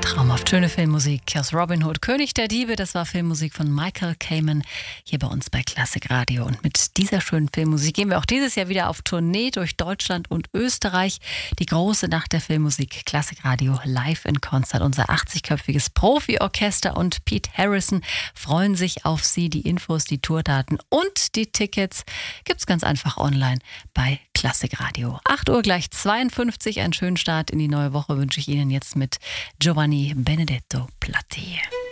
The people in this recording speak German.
Traumhaft schöne Filmmusik aus Robin Hood, König der Diebe. Das war Filmmusik von Michael Kamen hier bei uns bei Klassik Radio. Und mit dieser schönen Filmmusik gehen wir auch dieses Jahr wieder auf Tournee durch Deutschland und Österreich. Die große Nacht der Filmmusik, Klassik Radio live in Konzert. Unser 80-köpfiges Profi-Orchester und Pete Harrison freuen sich auf Sie. Die Infos, die Tourdaten und die Tickets gibt's ganz einfach online bei Klassik Radio. 8 Uhr gleich 52. Einen schönen Start in die neue Woche wünsche ich Ihnen jetzt mit Giovanni Benedetto Platti.